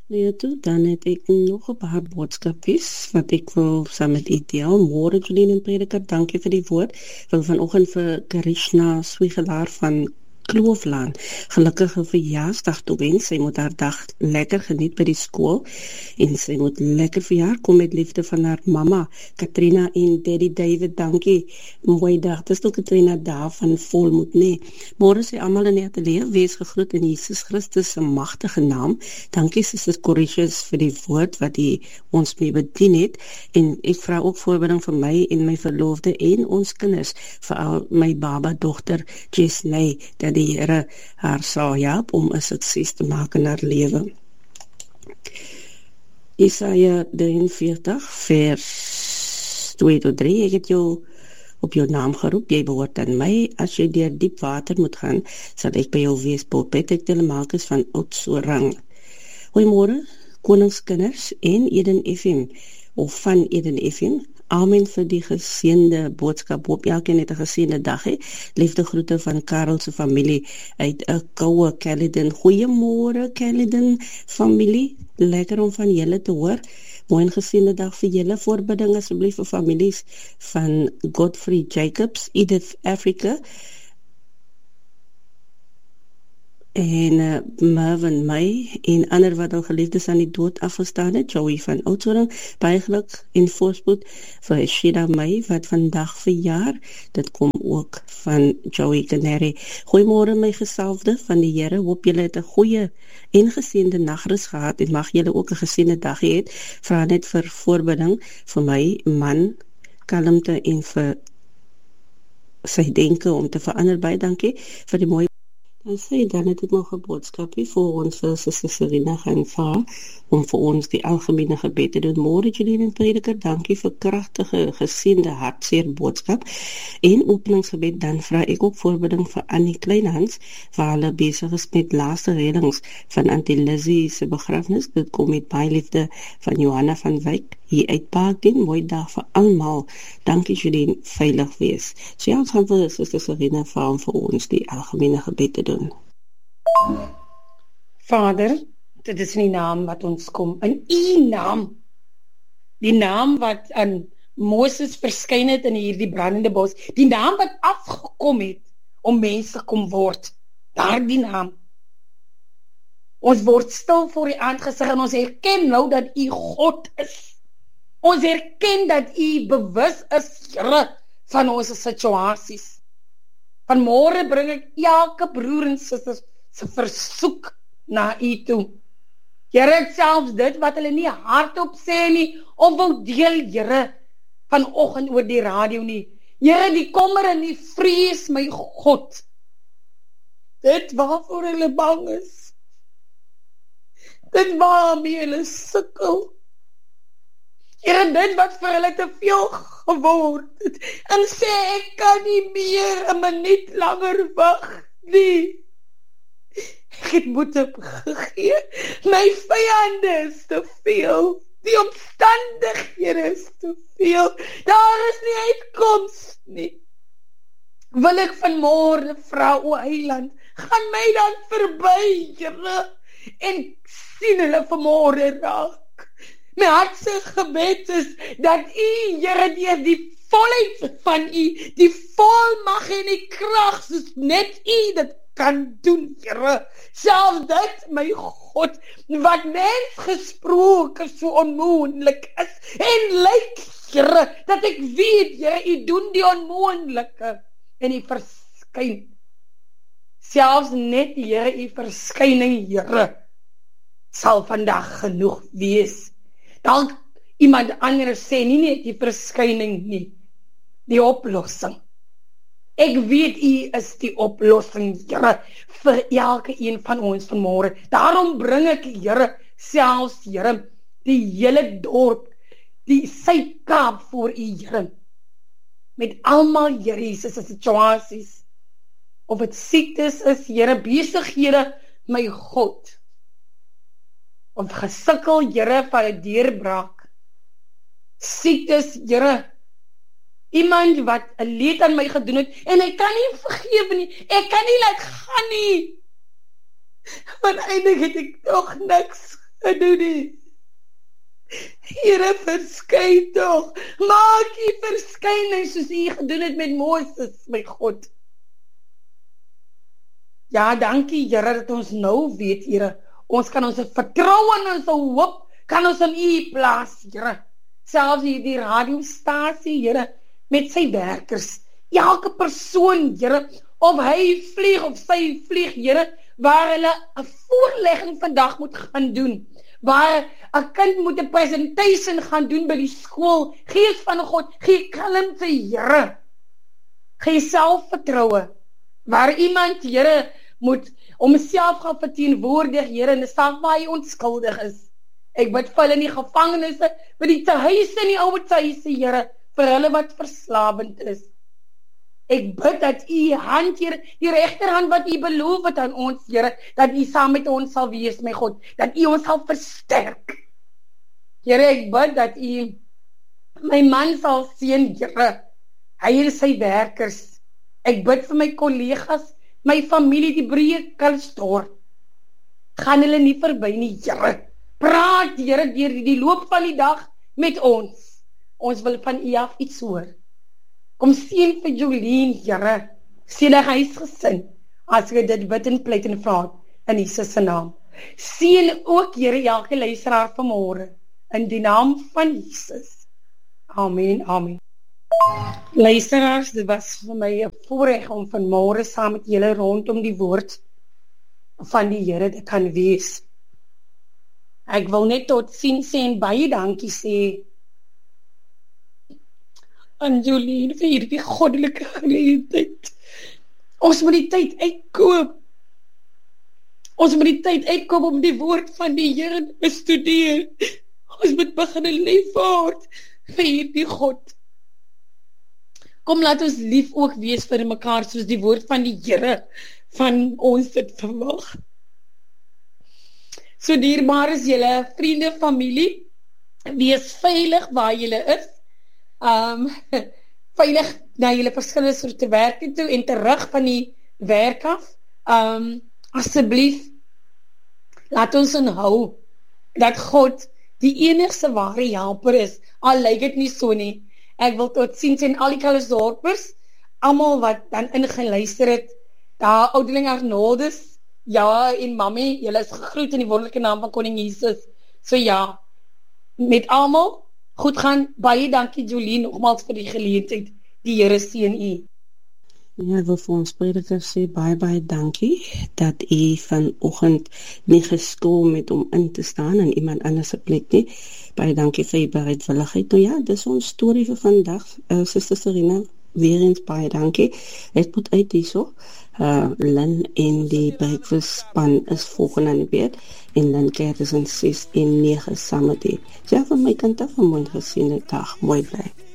Ja, toe, dan het ek nog 'n paar boodskapies wat ek wil saam met u deel. Môre, Jolien en Prediker, dankie vir die woord. Wil vanoggend vir Karishna Swigelaar van Klooflaan gelukkige verjaarsdag toewens. Sy moet haar dag lekker geniet by die skool en sy moet lekker verjaar kom met liefde van haar mamma, Katrina en Daddy David. Dankie. Mooi dag. Dis ook Katrina daar van Volmoed, nee. Môre sê almal in die ateljee, wees gegroet in Jesus Christus se magtige naam. Dankie Suster Coricius vir die woord wat hy ons mee bedien het. En ek vra ook voorbeding vir my en my verloofde en ons kinders, veral my baba dogter Jesney, dat die Here haar sal help om 'n sukses te maak in haar lewe. Jesaja 43 vers 2 tot 3, ek het jou op jou naam geroep, jy behoort aan my, as jy deur diep water moet gaan, sal ek by jou wees. Paulus Telemarcus van Oudtshoorn. Goeiemôre, koningskinders en Eden FM, of van Eden FM. Amen vir die geseënde boodskap. Hoop elkeen het 'n geseënde dag hê. Liefde groete van Karel se familie uit 'n koue Caledon. Goeiemôre Caledon familie. Lekker om van julle te hoor. Mooi en geseënde dag vir julle. Voorbidding asseblief vir families van Godfrey Jacobs, Edith Africa en Mervyn May en ander wat al geliefdes aan die dood afgestaan het, Joey van Oudtshoorn, baie geluk en voorspoed vir Shida May wat vandag verjaar. Dit kom ook van Joey Canary. Goeiemôre my gesalfde van die Here, hoop julle het 'n goeie en geseënde nagrus gehad en mag julle ook 'n geseënde dag hê. Vra net vir voorbidding vir my man, kalmte en vir sy denke om te verander. Baie dankie vir die mooi. En sê dan het ek nog 'n boodskapie vir ons Suster Serena gaan vaar om vir ons die algemene gebed te doen. Môre Jolien en Prediker, dankie vir kragtige, geseënde hartseer boodskap en openingsgebed. Dan vra ek ook voorbidding vir Annie Kleinhans, waar hulle besig is met laaste reddings van Auntie Lizzie se begrafnis. Dit kom met baie liefde van Johanna van Wyk hier uit Parkdien. Mooi dag vir almal. Dankie Jolien, veilig wees. So ja, ons gaan vir Suster Serena vaar om vir ons die algemene gebed te doen. Vader, dit is in die naam wat ons kom, in U naam, die naam wat aan Moses verskyn het in hierdie brandende bos, die naam wat afgekom het om mense kom word, daardie naam. Ons word stil voor die aangesig en ons herken nou dat U God is. Ons herken dat U bewus is, Here, van ons situasies. Vanmôre bring ek elke broer en suster se versoek na U toe. Here, selfs dit wat hulle nie hardop sê nie, of wil deel, Here, vanoggend oor die radio nie. Here, die kommer en die vrees, my God. Dit waarvoor hulle bang is. Dit waarmee hulle sukkel. Here, dit wat vir hulle te veel geword het. En sê, ek kan nie meer 'n minuut langer wag nie. Ek het moed opgegee. My vyande is te veel. Die omstandighede is te veel. Daar is nie uitkoms nie. Wil ek vanmôre vra, o Heiland, gaan my dan verby, Here, en sien hulle vanmôre raak. My hartse gebed is dat U, Here, deur die volheid van U, die volmag en die krag, soos net U dit kan doen, Here. Selfs dit, my God, wat mens gesproke so onmoontlik is, en lyk, Here, dat ek weet, Here, U doen die onmoontlike, en U verskyn. Selfs net, Here, U verskyning, Here, sal vandag genoeg wees. Dalk iemand anders sê, nie net die verskyning nie, die oplossing. Ek weet U is die oplossing, Here, vir elke een van ons vanmôre. Daarom bring ek, Here, selfs, Here, die hele dorp, die Suid-Kaap voor U, Here. Met almal, Here Jesus, se situasies. Of dit siektes is, Here, besighede, my God. Of gesukkel, Here, van 'n deurbraak. Siektes, Here. Iemand wat 'n leed aan my gedoen het, en ek kan nie vergewe nie, ek kan nie laat gaan nie. Want eintlik het ek toch niks En doen nie. Here, verskyn tog. Maak U verskyning soos U gedoen het met Moses, my God. Ja, dankie Here dat ons nou weet, Here. Ons kan ons vertroue en ons hoop kan ons in U plaas, Here. Selfs die radiostasie, Here, met sy werkers. Elke persoon, Here, of hy vlieg of sy vlieg, Here, waar hulle 'n voorlegging vandag moet gaan doen. Waar 'n kind moet 'n presentation gaan doen by die skool. Gees van God, gee kalmte, Here. Gee selfvertroue. Waar iemand, Here, moet homself gaan verteenwoordig, Here, in 'n saak waar hy onskuldig is. Ek bid vir hulle in die gevangenisse, by die tehuise en die ouerhuise, Here, vir hulle wat verslawend is. Ek bid dat U hand, Here, die regterhand wat U beloof het aan ons, Here, dat U saam met ons sal wees, my God, dat U ons sal versterk. Here, ek bid dat U my man sal seën, Here, hy en sy werkers. Ek bid vir my kollegas, my familie, die Breë Kulsdorp. Gaan hulle nie verby nie, Here. Praat, Here, deur die loop van die dag met ons. Ons wil van U af iets hoor. Kom seën vir Jolien, Here. Seën die huisgesin, as ek dit bid en pleit en vra in Jesus se naam. Seën ook, Here, elke luisteraar vanmôre, in die naam van Jesus. Amen, amen. Luisteraars, dit was vir my 'n voorreg om vanmôre saam met julle rondom die woord van die Here te kan wees. Ek wil net totsiens sê en baie dankie sê aan Jolien vir hierdie goddelike geleentheid. Ons moet die tyd uitkoop. Ons moet die tyd uitkoop om die woord van die Here te bestudeer. Ons moet begin lief word vir hierdie God. Kom, laat ons lief ook wees vir mekaar soos die woord van die Here van ons dit verwag. So dierbaar is julle vriende, familie, wees veilig waar julle is. Veilig na julle verskillende soorte werk toe en terug van die werk af. Asseblief, laat ons onthou dat God die enigste ware helper is, al lyk dit nie so nie. Ek wil totsiens en al die Kulsdorpers, almal wat dan ingeluister het, daar ouderling Arnoldus, ja, en mami, julle is gegroet in die wonderlike naam van Koning Jesus. So ja, met almal, goed gaan, baie dankie Jolien, nogmaals vir die geleentheid, die Here seën U. Ja, ek wil vir ons prediker sê, baie dankie, dat U vanoggend nie geskul met om in te staan in iemand anders se plek nie. Baie dankie vir U bereidwilligheid. Nou ja, dis ons storie vir vandag, Suster Serena, weer eens baie dankie. Het moet uit hierso. Lynn en die breakfast span is volgende aan die beurt en dan kyk ons in 6 en 9 saam met die. Ja, van my kant af, 'n mooi gesiene dag, mooi bly.